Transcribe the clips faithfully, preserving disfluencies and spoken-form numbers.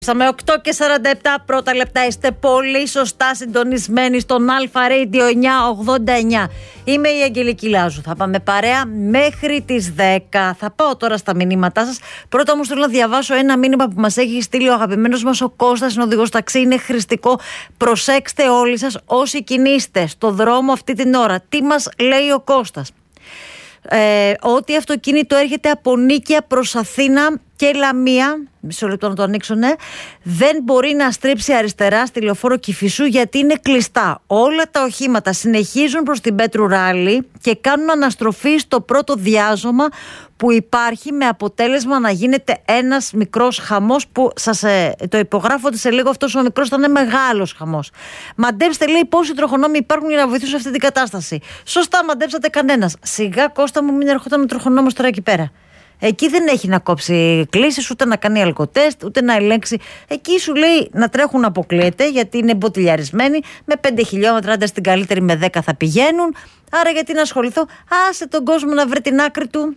Με οκτώ και σαράντα επτά πρώτα λεπτά είστε πολύ σωστά συντονισμένοι στον Αλφα Radio εννιακόσια ογδόντα εννιά. Είμαι η Αγγελική Λάζου. Θα πάμε παρέα μέχρι τις δέκα. Θα πάω τώρα στα μηνύματά σας. Πρώτα όμως θέλω να διαβάσω ένα μήνυμα που μας έχει στείλει ο αγαπημένος μας ο Κώστας, είναι οδηγός ταξί, είναι χρηστικό. Προσέξτε όλοι σας όσοι κινείστε στο δρόμο αυτή την ώρα. Τι μας λέει ο Κώστας? Ε, ότι αυτοκίνητο έρχεται από Νίκαια προς Αθήνα και Λαμία, μισό λεπτό να το ανοίξω, ναι, δεν μπορεί να στρίψει αριστερά στη λεωφόρο Κηφισού γιατί είναι κλειστά. Όλα τα οχήματα συνεχίζουν προς την Πέτρου Ράλη και κάνουν αναστροφή στο πρώτο διάζωμα που υπάρχει, με αποτέλεσμα να γίνεται ένας μικρός χαμός που σας ε, το υπογράφω ότι σε λίγο αυτός ο μικρός θα είναι μεγάλος χαμός. Μαντέψτε, λέει, πόσοι τροχονόμοι υπάρχουν για να βοηθήσουν σε αυτή την κατάσταση. Σωστά, μαντέψατε κανένας. Σιγά, Κώστα μου, μην ερχόταν ο τροχονόμος τώρα εκεί πέρα. Εκεί δεν έχει να κόψει κλήσεις, ούτε να κάνει αλκοτέστ, ούτε να ελέγξει. Εκεί σου λέει να τρέχουν αποκλείεται, γιατί είναι μποτιλιαρισμένοι. Με πέντε χιλιόμετρα, άντε στην καλύτερη με δέκα θα πηγαίνουν. Άρα γιατί να ασχοληθώ? Άσε τον κόσμο να βρει την άκρη του.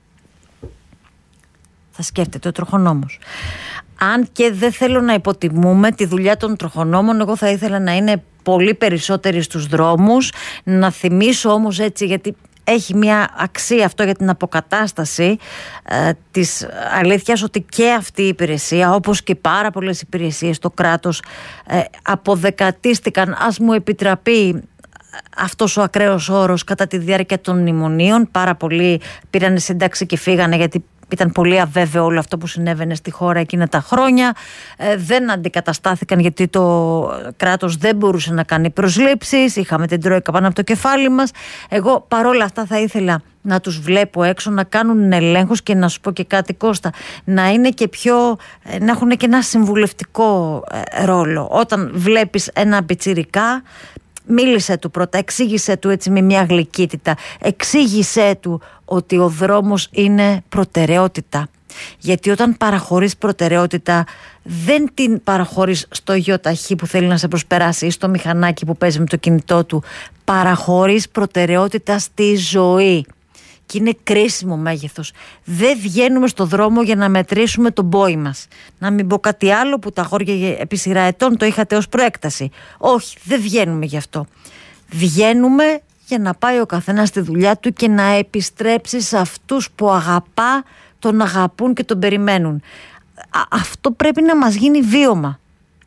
Θα σκέφτεται ο τροχονόμος. Αν και δεν θέλω να υποτιμούμε τη δουλειά των τροχονόμων, εγώ θα ήθελα να είναι πολύ περισσότεροι στους δρόμους. Να θυμίσω όμως έτσι, γιατί έχει μια αξία αυτό για την αποκατάσταση ε, της αλήθειας, ότι και αυτή η υπηρεσία, όπως και πάρα πολλές υπηρεσίες στο κράτος, ε, αποδεκατίστηκαν, ας μου επιτραπεί αυτός ο ακραίος όρος, κατά τη διάρκεια των μνημονίων. Πάρα πολλοί πήραν σύνταξη και φύγανε γιατί ήταν πολύ αβέβαιο όλο αυτό που συνέβαινε στη χώρα εκείνα τα χρόνια. Ε, δεν αντικαταστάθηκαν γιατί το κράτος δεν μπορούσε να κάνει προσλήψεις. Είχαμε την Τρόικα πάνω από το κεφάλι μας. Εγώ παρόλα αυτά θα ήθελα να τους βλέπω έξω, να κάνουν ελέγχους και να σου πω και κάτι, Κώστα, να είναι και πιο, να έχουν και ένα συμβουλευτικό ρόλο. Όταν βλέπεις ένα πιτσιρικά, μίλησε του πρώτα, εξήγησε του έτσι με μια γλυκύτητα, εξήγησε του ότι ο δρόμος είναι προτεραιότητα. Γιατί όταν παραχωρείς προτεραιότητα, δεν την παραχωρείς στο γιοταχή που θέλει να σε προσπεράσει ή στο μηχανάκι που παίζει με το κινητό του. Παραχωρείς προτεραιότητα στη ζωή. Και είναι κρίσιμο μέγεθος. Δεν βγαίνουμε στο δρόμο για να μετρήσουμε τον πόη μας. Να μην πω κάτι άλλο που τα αγόρια επί σειρά ετών το είχατε ως προέκταση. Όχι, δεν βγαίνουμε γι' αυτό. Βγαίνουμε για να πάει ο καθένας στη δουλειά του και να επιστρέψει σε αυτούς που αγαπά, τον αγαπούν και τον περιμένουν. Α, αυτό πρέπει να μας γίνει βίωμα.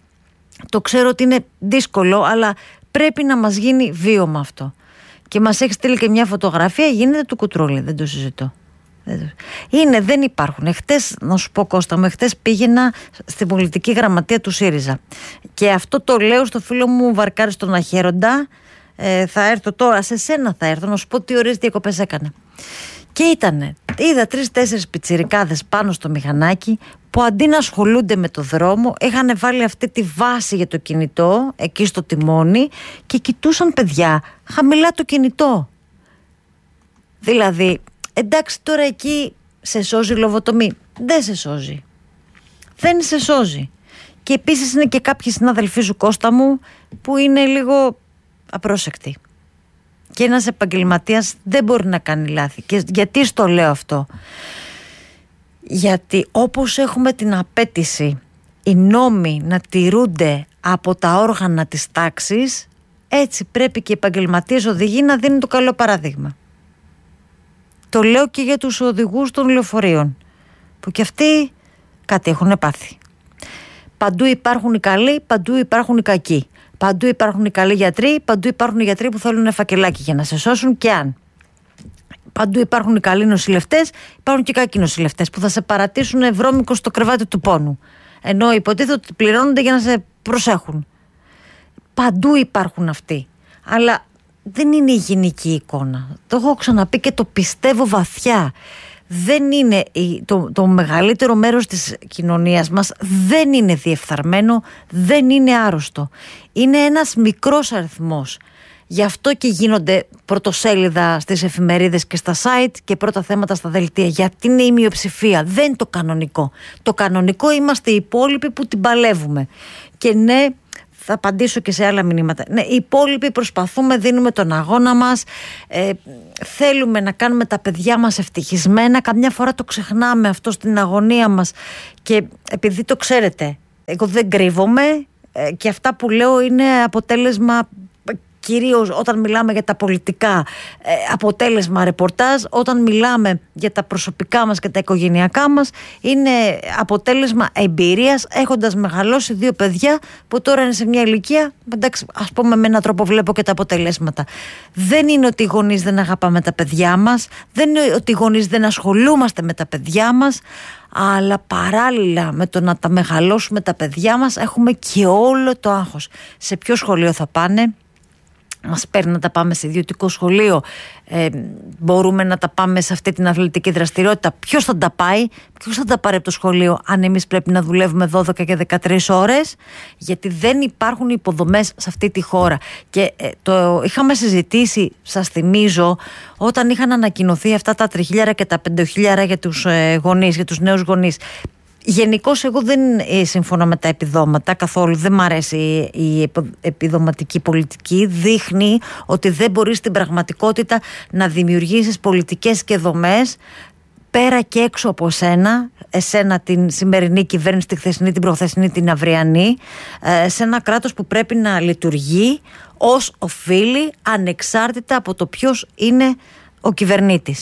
Το ξέρω ότι είναι δύσκολο, αλλά πρέπει να μας γίνει βίωμα αυτό. Και μας έχει στείλει και μια φωτογραφία, γίνεται του κουτρούλι, δεν το συζητώ. Είναι, δεν υπάρχουν. Εχθές, να σου πω, Κώστα μου, εχθές πήγαινα στην πολιτική γραμματεία του ΣΥΡΙΖΑ. Και αυτό το λέω στο φίλο μου Βαρκάρη στον Αχέροντα. Ε, θα έρθω τώρα, σε σένα θα έρθω, να σου πω τι ωραίες διακοπές έκανε. Και ήτανε, είδα τρεις-τέσσερις πιτσιρικάδες πάνω στο μηχανάκι που αντί να ασχολούνται με το δρόμο, είχαν βάλει αυτή τη βάση για το κινητό εκεί στο τιμόνι και κοιτούσαν, παιδιά, χαμηλά το κινητό. Δηλαδή, εντάξει, τώρα εκεί σε σώζει λοβοτομή? Δεν σε σώζει. Δεν σε σώζει. Και επίσης είναι και κάποιοι συναδελφοί σου, Κώστα μου, που είναι λίγο απρόσεκτοι. Και ένας επαγγελματίας δεν μπορεί να κάνει λάθη. Και γιατί στο λέω αυτό? Γιατί όπως έχουμε την απέτηση οι νόμοι να τηρούνται από τα όργανα της τάξης, έτσι πρέπει και οι επαγγελματίες οδηγοί να δίνουν το καλό παράδειγμα. Το λέω και για τους οδηγούς των λεωφορείων, που και αυτοί κάτι έχουν πάθει. Παντού υπάρχουν οι καλοί, παντού υπάρχουν οι κακοί. Παντού υπάρχουν οι καλοί γιατροί, παντού υπάρχουν οι γιατροί που θέλουν φακελάκι για να σε σώσουν, και αν. Παντού υπάρχουν οι καλοί νοσηλευτές, υπάρχουν και οι κακοί νοσηλευτές που θα σε παρατήσουν βρώμικο στο κρεβάτι του πόνου. Ενώ υποτίθεται ότι πληρώνονται για να σε προσέχουν. Παντού υπάρχουν αυτοί. Αλλά δεν είναι η γενική εικόνα. Το έχω ξαναπεί και το πιστεύω βαθιά. Δεν είναι το, το μεγαλύτερο μέρος της κοινωνίας μας δεν είναι διεφθαρμένο, δεν είναι άρρωστο. Είναι ένας μικρός αριθμός. Γι' αυτό και γίνονται πρωτοσέλιδα στις εφημερίδες και στα site και πρώτα θέματα στα δελτία. Γιατί είναι η μειοψηφία, δεν είναι το κανονικό. Το κανονικό είμαστε οι υπόλοιποι που την παλεύουμε. Και ναι, θα απαντήσω και σε άλλα μηνύματα. Ναι, οι υπόλοιποι προσπαθούμε, δίνουμε τον αγώνα μας, ε, θέλουμε να κάνουμε τα παιδιά μας ευτυχισμένα. Καμιά φορά το ξεχνάμε αυτό στην αγωνία μας. Και επειδή το ξέρετε, Εγώ δεν κρύβομαι και αυτά που λέω είναι αποτέλεσμα, κυρίως όταν μιλάμε για τα πολιτικά, αποτέλεσμα ρεπορτάζ. Όταν μιλάμε για τα προσωπικά μας και τα οικογενειακά μας, είναι αποτέλεσμα εμπειρίας, έχοντας μεγαλώσει δύο παιδιά που τώρα είναι σε μια ηλικία, εντάξει, ας πούμε με έναν τρόπο βλέπω και τα αποτελέσματα. Δεν είναι ότι οι γονείς δεν αγαπάμε τα παιδιά μας, δεν είναι ότι οι γονείς δεν ασχολούμαστε με τα παιδιά μας, αλλά παράλληλα με το να τα μεγαλώσουμε τα παιδιά μας έχουμε και όλο το άγχος. Σε ποιο σχολείο θα πάνε, μας παίρνει να τα πάμε σε ιδιωτικό σχολείο, ε, μπορούμε να τα πάμε σε αυτή την αθλητική δραστηριότητα, ποιος θα τα πάει, ποιος θα τα πάρει από το σχολείο αν εμείς πρέπει να δουλεύουμε δώδεκα και δεκατρείς ώρες, γιατί δεν υπάρχουν υποδομές σε αυτή τη χώρα. Και ε, το είχαμε συζητήσει, σας θυμίζω, όταν είχαν ανακοινωθεί αυτά τα τριχίλιαρα και τα πεντοχίλιαρα για τους ε, γονείς, για τους νέους γονείς. Γενικώς εγώ δεν συμφωνώ με τα επιδόματα καθόλου, δεν μ' αρέσει η επιδοματική πολιτική. Δείχνει ότι δεν μπορείς στην πραγματικότητα να δημιουργήσεις πολιτικές και δομές πέρα και έξω από εσένα, εσένα την σημερινή κυβέρνηση, τη χθεσινή, την προχθεσινή, την αυριανή, σε ένα κράτος που πρέπει να λειτουργεί ως οφείλει, ανεξάρτητα από το ποιος είναι ο κυβερνήτης.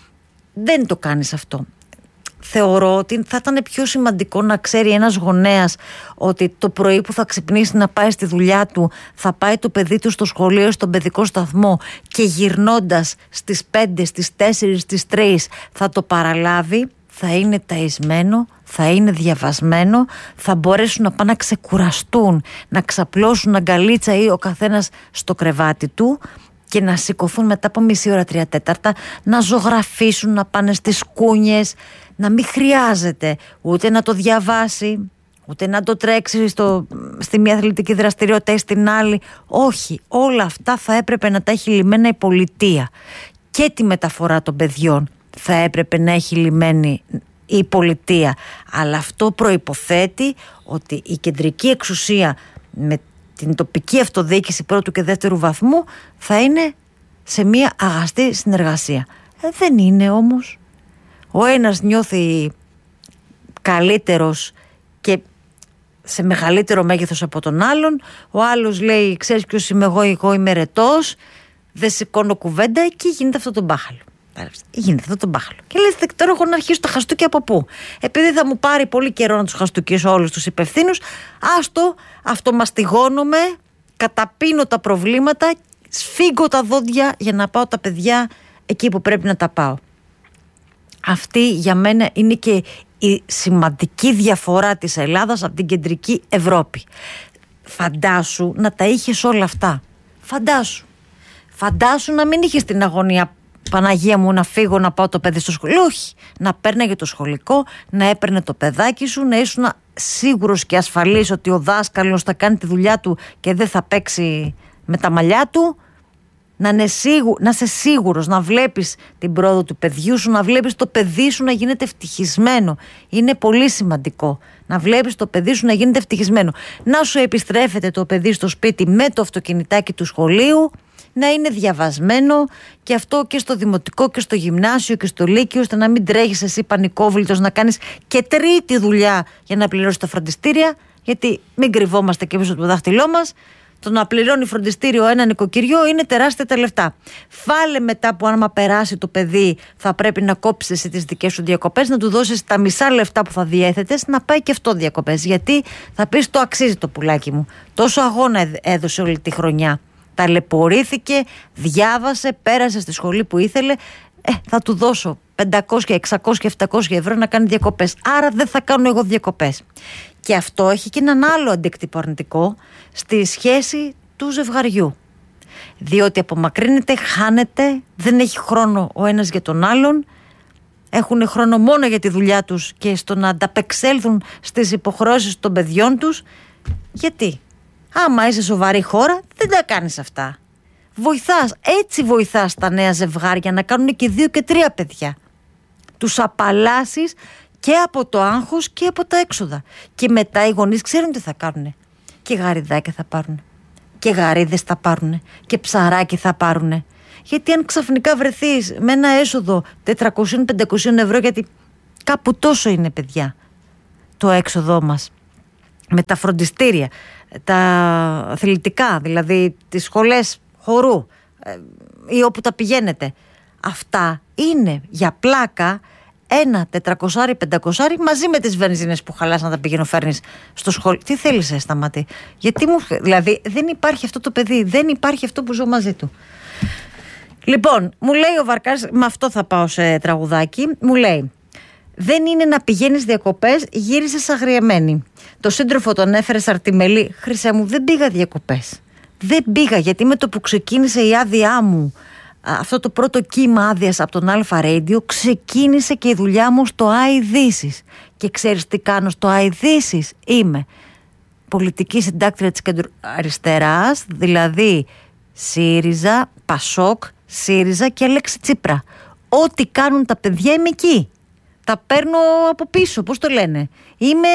Δεν το κάνεις αυτό. Θεωρώ ότι θα ήταν πιο σημαντικό να ξέρει ένας γονέας ότι το πρωί που θα ξυπνήσει να πάει στη δουλειά του, θα πάει το παιδί του στο σχολείο, στον παιδικό σταθμό και γυρνώντας στις πέντε, στις τέσσερις, στις τρεις θα το παραλάβει, θα είναι ταισμένο, θα είναι διαβασμένο, θα μπορέσουν να πάνε να ξεκουραστούν, να ξαπλώσουν αγκαλίτσα ή ο καθένας στο κρεβάτι του και να σηκωθούν μετά από μισή ώρα, τρία τέταρτα, να ζωγραφίσουν, να πάνε στις κούνιες, να μην χρειάζεται ούτε να το διαβάσει, ούτε να το τρέξει στο, στη μία αθλητική δραστηριότητα ή στην άλλη. Όχι, όλα αυτά θα έπρεπε να τα έχει λυμμένα η πολιτεία. Και τη μεταφορά των παιδιών θα έπρεπε να έχει λυμμένη η πολιτεία. Αλλά αυτό προϋποθέτει ότι η κεντρική εξουσία με την τοπική αυτοδιοίκηση πρώτου και δεύτερου βαθμού θα είναι σε μία αγαστή συνεργασία. Ε, δεν είναι όμως. Ο ένας νιώθει καλύτερος και σε μεγαλύτερο μέγεθος από τον άλλον, ο άλλος λέει ξέρεις ποιος είμαι εγώ, εγώ είμαι ερετός, δεν σηκώνω κουβέντα και γίνεται αυτό το μπάχαλο. Γίνεται αυτό το μπάχαλο. Και λες τώρα εγώ να αρχίσω το χαστούκι από πού? Επειδή θα μου πάρει πολύ καιρό να τους χαστούκίσω όλους τους υπευθύνους, άστο, αυτομαστιγώνομαι, καταπίνω τα προβλήματα, σφίγγω τα δόντια για να πάω τα παιδιά εκεί που πρέπει να τα πάω. Αυτή για μένα είναι και η σημαντική διαφορά της Ελλάδας από την κεντρική Ευρώπη. Φαντάσου να τα είχες όλα αυτά. Φαντάσου. Φαντάσου να μην είχες την αγωνία, Παναγία μου, να φύγω να πάω το παιδί στο σχολείο. Όχι. Να παίρναγε το σχολικό, να έπαιρνε το παιδάκι σου, να ήσουν σίγουρος και ασφαλής ότι ο δάσκαλος θα κάνει τη δουλειά του και δεν θα παίξει με τα μαλλιά του. Να, είναι σίγου, να είσαι σίγουρος, να βλέπεις την πρόοδο του παιδιού σου, να βλέπεις το παιδί σου να γίνεται ευτυχισμένο. Είναι πολύ σημαντικό να βλέπεις το παιδί σου να γίνεται ευτυχισμένο. Να σου επιστρέφεται το παιδί στο σπίτι με το αυτοκινητάκι του σχολείου, να είναι διαβασμένο, και αυτό και στο δημοτικό και στο γυμνάσιο και στο λύκειο, ώστε να μην τρέχεις εσύ πανικόβλητος να κάνεις και τρίτη δουλειά για να πληρώσεις τα φροντιστήρια, γιατί μην κρυβόμαστε και πίσω από το δάχτυλό μας. Το να πληρώνει φροντιστήριο ένα νοικοκυριό είναι τεράστια τα λεφτά. Φάλε μετά που άμα περάσει το παιδί θα πρέπει να κόψεις εσύ τις δικές σου διακοπές, να του δώσεις τα μισά λεφτά που θα διέθετες, να πάει και αυτό διακοπές. Γιατί θα πεις το αξίζει το πουλάκι μου. Τόσο αγώνα έδωσε όλη τη χρονιά. Ταλαιπωρήθηκε, διάβασε, πέρασε στη σχολή που ήθελε. Ε, θα του δώσω πεντακόσια, εξακόσια, επτακόσια ευρώ να κάνει διακοπές. Άρα δεν θα κάνω εγώ διακοπές. Και αυτό έχει και έναν άλλο αντίκτυπο αρνητικό στη σχέση του ζευγαριού. Διότι απομακρύνεται, χάνεται, δεν έχει χρόνο ο ένας για τον άλλον. Έχουν χρόνο μόνο για τη δουλειά τους και στο να ανταπεξέλθουν στις υποχρεώσεις των παιδιών τους. Γιατί? Άμα είσαι σοβαρή χώρα, δεν τα κάνεις αυτά. Βοηθάς, έτσι βοηθάς τα νέα ζευγάρια να κάνουν και δύο και τρία παιδιά. Τους απαλλάσσεις και από το άγχος και από τα έξοδα. Και μετά οι γονείς ξέρουν τι θα κάνουν. Και γαριδάκια θα πάρουν. Και γαρίδες θα πάρουν. Και ψαράκι θα πάρουν. Γιατί αν ξαφνικά βρεθείς με ένα έσοδο τετρακόσια με πεντακόσια ευρώ, γιατί κάπου τόσο είναι, παιδιά, το έξοδό μας. με τα φροντιστήρια, τα αθλητικά, δηλαδή τις σχολές χορού ή όπου τα πηγαίνετε, αυτά είναι για πλάκα ένα τετρακόσια πεντακόσια μαζί με τις βενζίνες που χαλάς να τα πηγαίνω φέρνεις στο σχολείο. Τι θέλεις, ε, σταματή? Γιατί μου, δηλαδή δεν υπάρχει αυτό το παιδί, δεν υπάρχει αυτό που ζω μαζί του. Λοιπόν, μου λέει ο Βαρκάς, με αυτό θα πάω σε τραγουδάκι, μου λέει: δεν είναι να πηγαίνεις διακοπές, γύρισες αγριεμένη. Το σύντροφο τον έφερες αρτιμελή. Χρυσέ μου, δεν πήγα διακοπές. Δεν πήγα, γιατί με το που ξεκίνησε η άδειά μου, αυτό το πρώτο κύμα άδειας από τον Αλφα Radio, ξεκίνησε και η δουλειά μου στο ΑΙΔΙΣΙΣ. Και ξέρεις τι κάνω στο ΑΙΔΙΣΙΣ? Είμαι πολιτική συντάκτρια της κεντροαριστεράς, δηλαδή ΣΥΡΙΖΑ, ΠΑΣΟΚ, ΣΥΡΙΖΑ και Αλέξη Τσίπρα. Ό,τι κάνουν τα παιδιά είμαι εκεί. Τα παίρνω από πίσω, πώς το λένε. Είμαι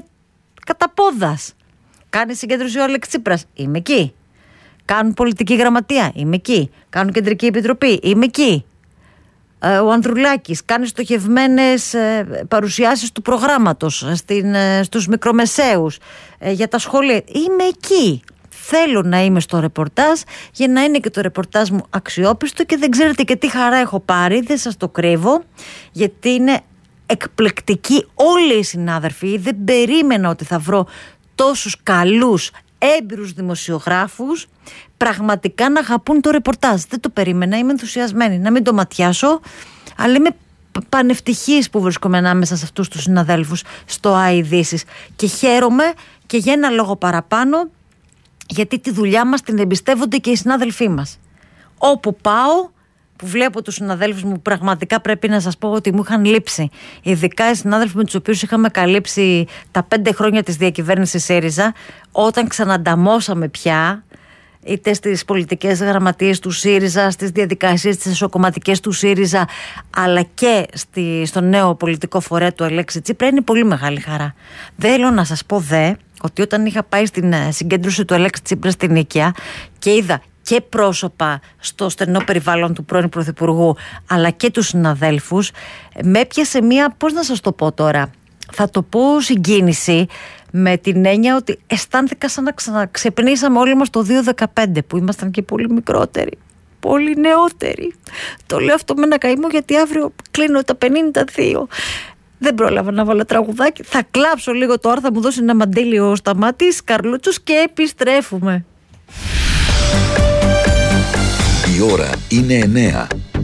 κατά πόδας. Κάνει συγκέντρωση ο Αλέξη Τσίπρας, είμαι εκεί. Κάνουν πολιτική γραμματεία, είμαι εκεί. Κάνουν κεντρική επιτροπή, είμαι εκεί. Ε, ο Ανδρουλάκης κάνει στοχευμένες ε, παρουσιάσεις του προγράμματος στην, ε, στους μικρομεσαίους, ε, για τα σχολεία. Είμαι εκεί. Θέλω να είμαι στο ρεπορτάζ για να είναι και το ρεπορτάζ μου αξιόπιστο, και δεν ξέρετε και τι χαρά έχω πάρει, δεν σας το κρύβω, γιατί είναι εκπληκτικοί όλοι οι συνάδελφοι. Δεν περίμενα ότι θα βρω τόσους καλούς, έμπειρους δημοσιογράφους πραγματικά να αγαπούν το ρεπορτάζ. Δεν το περίμενα, είμαι ενθουσιασμένη, να μην το ματιάσω, αλλά είμαι πανευτυχής που βρίσκομαι ανάμεσα σε αυτούς τους συναδέλφους στο ΑΙΔΙΣΙΣ, και χαίρομαι και για ένα λόγο παραπάνω, γιατί τη δουλειά μας την εμπιστεύονται και οι συνάδελφοί μας. Όπου πάω, που βλέπω τους συναδέλφους μου, πραγματικά πρέπει να σας πω ότι μου είχαν λείψει. Ειδικά οι συνάδελφοι με τους οποίους είχαμε καλύψει τα πέντε χρόνια της διακυβέρνησης ΣΥΡΙΖΑ, όταν ξανανταμώσαμε πια, είτε στις πολιτικές γραμματείες του ΣΥΡΙΖΑ, στις διαδικασίες τις εσωκομματικές του ΣΥΡΙΖΑ, αλλά και στη, στο νέο πολιτικό φορέα του Αλέξη Τσίπρα, είναι πολύ μεγάλη χαρά. Δεν θέλω να σας πω δε ότι όταν είχα πάει στην συγκέντρωση του Αλέξη Τσίπρα στην Νίκαια και είδα και πρόσωπα στο στενό περιβάλλον του πρώην Πρωθυπουργού, αλλά και τους συναδέλφους, με έπιασε μία, πώς να σας το πω τώρα, θα το πω συγκίνηση, με την έννοια ότι αισθάνθηκα σαν να ξαναξεπνήσαμε όλοι μας το δύο χιλιάδες δεκαπέντε, που ήμασταν και πολύ μικρότεροι, πολύ νεότεροι. Το λέω αυτό με ένα καημό, γιατί αύριο κλείνω τα πενήντα δύο. Δεν πρόλαβα να βάλω τραγουδάκι. Θα κλάψω λίγο τώρα, θα μου δώσει ένα μαντίλι ο Σταμάτης Καρλούτσος και επιστρέφουμε. Η ώρα είναι εννέα.